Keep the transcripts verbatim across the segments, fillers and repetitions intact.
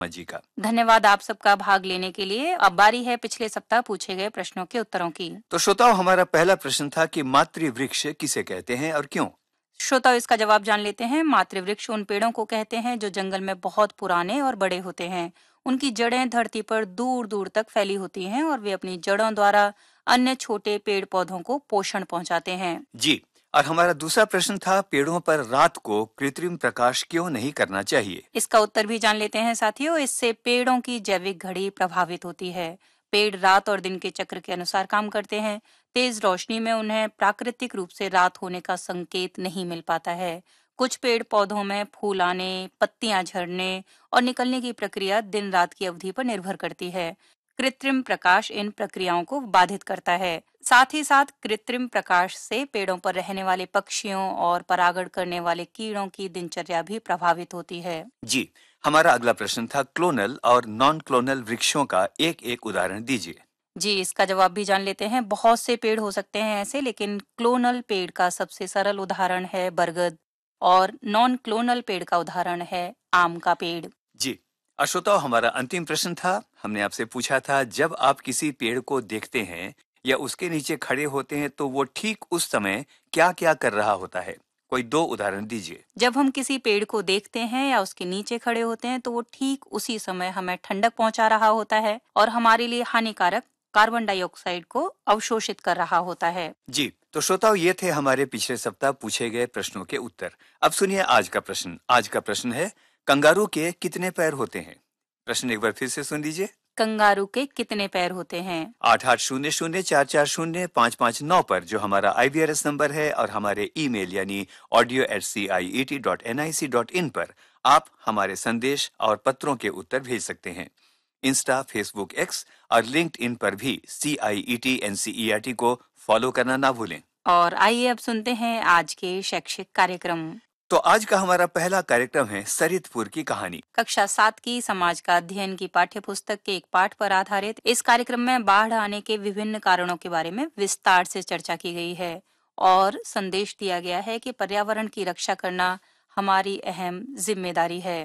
जी का धन्यवाद आप सबका भाग लेने के लिए। अब बारी है पिछले सप्ताह पूछे गए प्रश्नों के उत्तरों की। तो श्रोताओं, हमारा पहला प्रश्न था कि मातृवृक्ष किसे कहते हैं और क्यों। श्रोताओं, इसका जवाब जान लेते हैं। मातृवृक्ष उन पेड़ों को कहते हैं जो जंगल में बहुत पुराने और बड़े होते हैं। उनकी जड़ें धरती पर दूर दूर तक फैली होती हैं और वे अपनी जड़ों द्वारा अन्य छोटे पेड़ पौधों को पोषण पहुंचाते हैं। जी, और हमारा दूसरा प्रश्न था पेड़ों पर रात को कृत्रिम प्रकाश क्यों नहीं करना चाहिए। इसका उत्तर भी जान लेते हैं साथियों। इससे पेड़ों की जैविक घड़ी प्रभावित होती है। पेड़ रात और दिन के चक्र के अनुसार काम करते हैं। तेज रोशनी में उन्हें प्राकृतिक रूप से रात होने का संकेत नहीं मिल पाता है। कुछ पेड़ पौधों में फूल आने, पत्तियां झड़ने और निकलने की प्रक्रिया दिन रात की अवधि पर निर्भर करती है। कृत्रिम प्रकाश इन प्रक्रियाओं को बाधित करता है। साथ ही साथ कृत्रिम प्रकाश से पेड़ों पर रहने वाले पक्षियों और परागण करने वाले कीड़ों की दिनचर्या भी प्रभावित होती है। जी, हमारा अगला प्रश्न था क्लोनल और नॉन क्लोनल वृक्षों का एक एक उदाहरण दीजिए। जी, इसका जवाब भी जान लेते हैं। बहुत से पेड़ हो सकते हैं ऐसे, लेकिन क्लोनल पेड़ का सबसे सरल उदाहरण है बरगद और नॉन क्लोनल पेड़ का उदाहरण है आम का पेड़। जी, और श्रोताओं, हमारा अंतिम प्रश्न था। हमने आपसे पूछा था जब आप किसी पेड़ को देखते हैं या उसके नीचे खड़े होते हैं तो वो ठीक उस समय क्या क्या कर रहा होता है। कोई दो उदाहरण दीजिए। जब हम किसी पेड़ को देखते हैं या उसके नीचे खड़े होते हैं तो वो ठीक उसी समय हमें ठंडक पहुंचा रहा होता है और हमारे लिए हानिकारक कार्बन डाइऑक्साइड को अवशोषित कर रहा होता है। जी, तो श्रोताओं, ये थे हमारे पिछले सप्ताह पूछे गए प्रश्नों के उत्तर। अब सुनिए आज का प्रश्न। आज का प्रश्न है कंगारू के कितने पैर होते हैं। प्रश्न एक बार फिर से सुन लीजिए। कंगारू के कितने पैर होते हैं? आठ आठ शून्य शून्य चार चार शून्य पाँच पाँच नौ पर जो हमारा आई बी आर एस नंबर है और हमारे ईमेल यानी audio eight C I E T dot N I C dot in पर आप हमारे संदेश और पत्रों के उत्तर भेज सकते हैं। इंस्टा, फेसबुक, एक्स और लिंक्ड इन पर भी सी आई E T N C E R T को फॉलो करना ना भूलें। और आइए अब सुनते हैं आज के शैक्षिक कार्यक्रम। तो आज का हमारा पहला कार्यक्रम है सरितपुर की कहानी। कक्षा सात की समाज का अध्ययन की पाठ्य पुस्तक के एक पाठ पर आधारित इस कार्यक्रम में बाढ़ आने के विभिन्न कारणों के बारे में विस्तार से चर्चा की गई है और संदेश दिया गया है कि पर्यावरण की रक्षा करना हमारी अहम जिम्मेदारी है।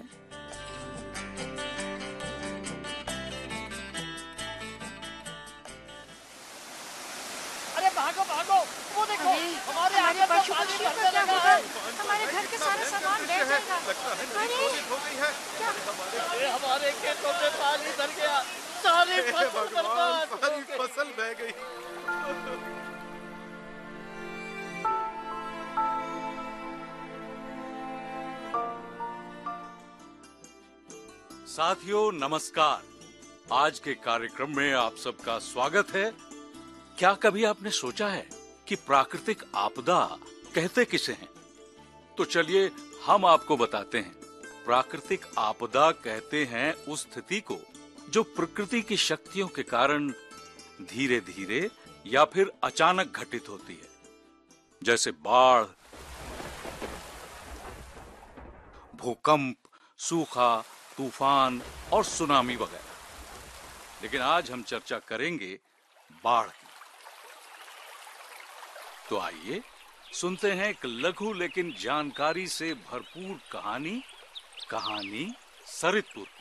अरे भागो भागो, वो देखो हमारे आगे पशु पक्षी का क्या होगा? हमारे घर के सारे सामान बह जाएगा। अरे क्या? अरे हमारे खेतों में पानी भर गया, सारी फसल बर्बाद, सारी फसल बह गई। साथियों नमस्कार। आज के कार्यक्रम में आप सबका स्वागत है। क्या कभी आपने सोचा है कि प्राकृतिक आपदा कहते किसे हैं? तो चलिए हम आपको बताते हैं। प्राकृतिक आपदा कहते हैं उस स्थिति को जो प्रकृति की शक्तियों के कारण धीरे धीरे या फिर अचानक घटित होती है, जैसे बाढ़, भूकंप, सूखा, तूफान और सुनामी वगैरह। लेकिन आज हम चर्चा करेंगे बाढ़ की। तो आइए सुनते हैं एक लघु लेकिन जानकारी से भरपूर कहानी कहानी सरितपुर की।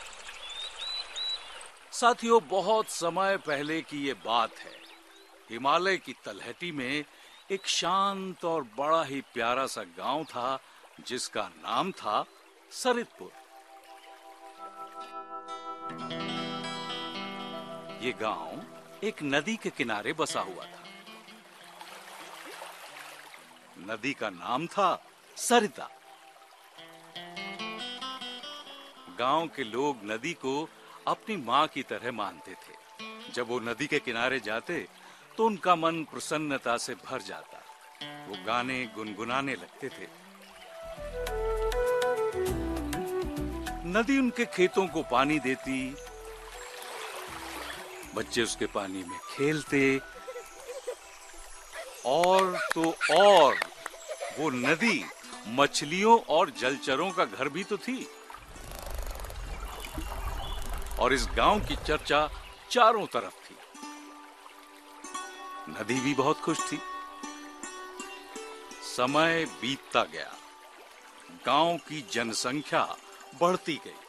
साथियों, बहुत समय पहले की ये बात है। हिमालय की तलहटी में एक शांत और बड़ा ही प्यारा सा गांव था जिसका नाम था सरितपुर। ये गांव एक नदी के किनारे बसा हुआ था। नदी का नाम था सरिता। गांव के लोग नदी को अपनी मां की तरह मानते थे। जब वो नदी के किनारे जाते तो उनका मन प्रसन्नता से भर जाता। वो गाने गुनगुनाने लगते थे। नदी उनके खेतों को पानी देती, बच्चे उसके पानी में खेलते, और तो और वो नदी मछलियों और जलचरों का घर भी तो थी। और इस गांव की चर्चा चारों तरफ थी। नदी भी बहुत खुश थी। समय बीतता गया, गांव की जनसंख्या बढ़ती गई।